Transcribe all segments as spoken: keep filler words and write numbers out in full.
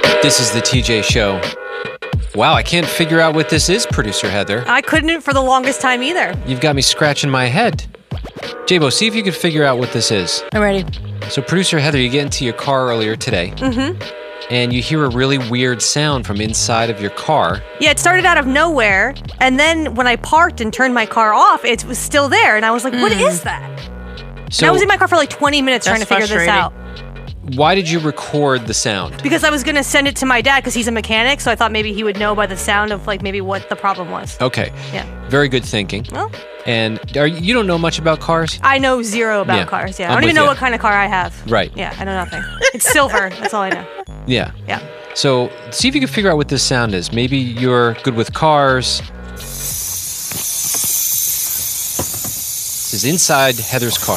This is the T J Show. Wow, I can't figure out what this is, Producer Heather. I couldn't for the longest time either. You've got me scratching my head. J-Bo, see if you could figure out what this is. I'm ready. So, Producer Heather, you get into your car earlier today. Mm-hmm. And you hear a really weird sound from inside of your car. Yeah, it started out of nowhere, and then when I parked and turned my car off, it was still there, and I was like, mm. what is that? So and I was in my car for like twenty minutes trying to figure this out. Why did you record the sound? Because I was going to send it to my dad because he's a mechanic, so I thought maybe he would know by the sound of like maybe what the problem was. Okay. Yeah. Very good thinking. Well. And are, you don't know much about cars? I know zero about yeah. cars, yeah. I'm I don't even with know you. what kind of car I have. Right. Yeah, I know nothing. It's silver, that's all I know. Yeah. Yeah. So see if you can figure out what this sound is. Maybe you're good with cars. This is inside Heather's car.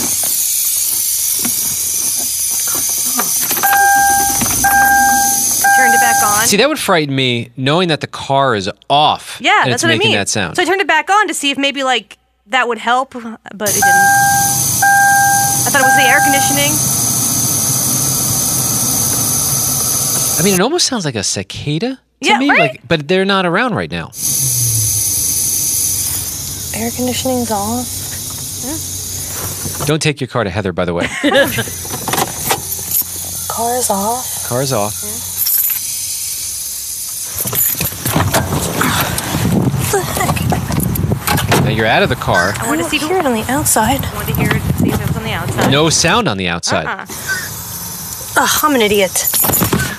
Turned it back on. See, that would frighten me, knowing that the car is off. Yeah, and that's it's what making I mean. that sound. So I turned it back on to see if maybe like that would help, but it didn't. I thought it was the air conditioning. I mean, it almost sounds like a cicada to yeah, me, right? like, but they're not around right now. Air conditioning's off. Yeah. Don't take your car to Heather, by the way. Car's off. Car's off. Yeah. What the heck? Now you're out of the car. I wanted to see hear it on the outside. I wanted to hear it, see if it was on the outside. No sound on the outside. Uh-uh. Ugh, I'm an idiot.